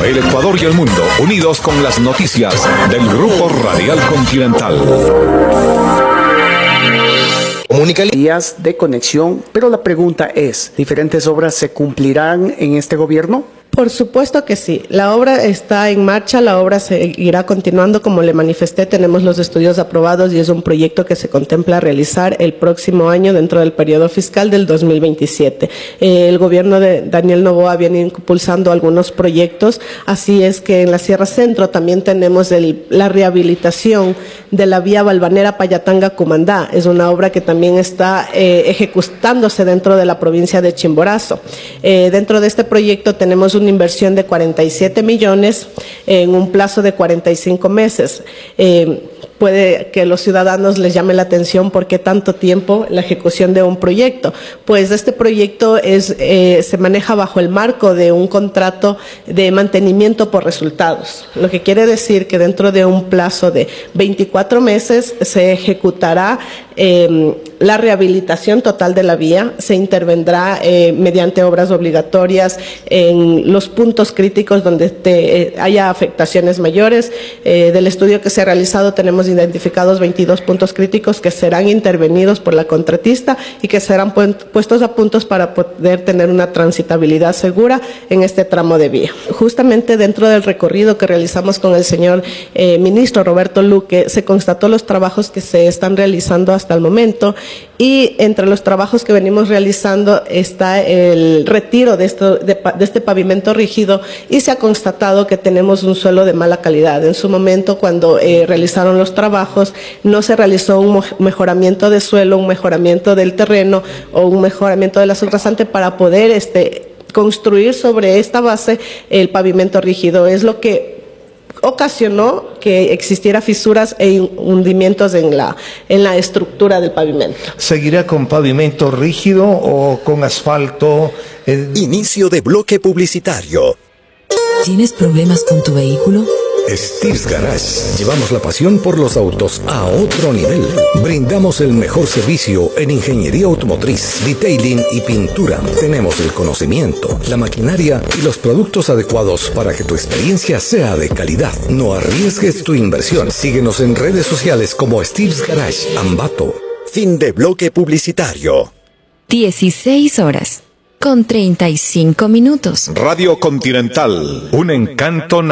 El Ecuador y el mundo, unidos con las noticias del Grupo Radial Continental. Días de conexión, pero la pregunta es, ¿diferentes obras se cumplirán en este gobierno? Por supuesto que sí. La obra está en marcha, la obra seguirá continuando. Como le manifesté, tenemos los estudios aprobados y es un proyecto que se contempla realizar el próximo año dentro del periodo fiscal del 2027. El gobierno de Daniel Noboa viene impulsando algunos proyectos, así es que en la Sierra Centro también tenemos la rehabilitación de la vía Valvanera-Payatanga-Cumandá. Es una obra que también está ejecutándose dentro de la provincia de Chimborazo. Dentro de este proyecto tenemos una inversión de 47 millones en un plazo de 45 meses. Puede que a los ciudadanos les llame la atención por qué tanto tiempo la ejecución de un proyecto. Pues este proyecto se maneja bajo el marco de un contrato de mantenimiento por resultados, lo que quiere decir que dentro de un plazo de 24 meses se ejecutará la rehabilitación total de la vía, se intervendrá mediante obras obligatorias en los puntos críticos donde haya afectaciones mayores. Del estudio que se ha realizado tenemos identificados 22 puntos críticos que serán intervenidos por la contratista y que serán puestos a puntos para poder tener una transitabilidad segura en este tramo de vía. Justamente dentro del recorrido que realizamos con el señor ministro Roberto Luque, se constató los trabajos que se están realizando hasta el momento y entre los trabajos que venimos realizando está el retiro de este pavimento rígido y se ha constatado que tenemos un suelo de mala calidad. En su momento, cuando realizaron los trabajos, no se realizó un mejoramiento de suelo, un mejoramiento del terreno o un mejoramiento de la subrasante para poder construir sobre esta base el pavimento rígido. Es lo que ocasionó que existiera fisuras e hundimientos en la estructura del pavimento. ¿Seguirá con pavimento rígido o con asfalto? Inicio de bloque publicitario. ¿Tienes problemas con tu vehículo? Steve's Garage. Llevamos la pasión por los autos a otro nivel. Brindamos el mejor servicio en ingeniería automotriz, detailing y pintura. Tenemos el conocimiento, la maquinaria y los productos adecuados para que tu experiencia sea de calidad. No arriesgues tu inversión. Síguenos en redes sociales como Steve's Garage, Ambato. Fin de bloque publicitario. 16 horas con 35 minutos. Radio Continental, un encanto